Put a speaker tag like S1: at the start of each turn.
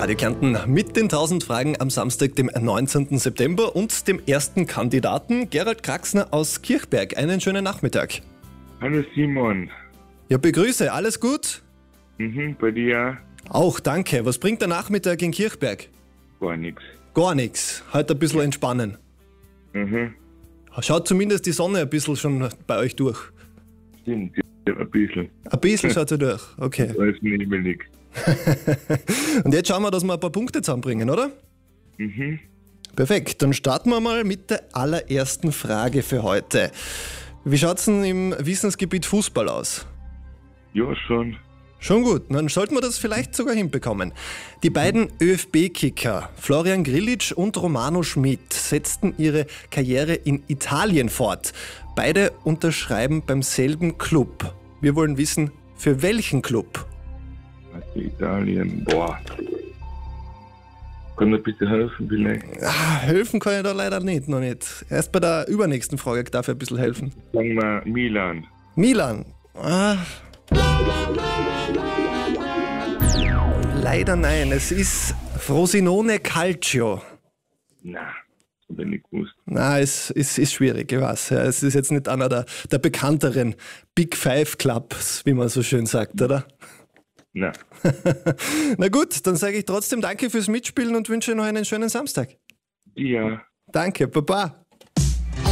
S1: Radio Kärnten mit den 1000 Fragen am Samstag, dem 19. September und dem ersten Kandidaten, Gerald Kraxner aus Kirchberg. Einen schönen Nachmittag.
S2: Hallo Simon.
S1: Ja, begrüße. Alles gut?
S2: Bei dir
S1: Auch, danke. Was bringt der Nachmittag in Kirchberg?
S2: gar nichts.
S1: Gar nichts. Heute ein bisschen entspannen. Schaut zumindest die Sonne ein bisschen schon bei euch durch.
S2: Stimmt, ja, ein bisschen.
S1: Ein bisschen schaut sie durch. Okay.
S2: Alles nebelig.
S1: Und jetzt schauen wir, dass wir ein paar Punkte zusammenbringen, oder? Perfekt, dann starten wir mal mit der allerersten Frage für heute. Wie schaut es denn im Wissensgebiet Fußball aus?
S2: Ja, schon.
S1: Schon gut, dann sollten wir das vielleicht sogar hinbekommen. Die beiden ÖFB-Kicker, Florian Grillitsch und Romano Schmid, setzten ihre Karriere in Italien fort. Beide unterschreiben beim selben Club. Wir wollen wissen, für welchen Club?
S2: Also Italien, boah. Kann mir bitte helfen vielleicht?
S1: Helfen kann ich da leider nicht, noch nicht. Erst bei der übernächsten Frage darf ich ein bisschen helfen.
S2: Sagen wir Milan.
S1: Milan. Leider nein, es ist Frosinone Calcio.
S2: Na, das hab ich nicht gewusst.
S1: Na, es ist schwierig, ich weiß. Ja, es ist jetzt nicht einer der bekannteren Big Five Clubs, wie man so schön sagt, oder?
S2: Na,
S1: Na gut, dann sage ich trotzdem danke fürs Mitspielen und wünsche noch einen schönen Samstag.
S2: ja.
S1: Danke, Baba.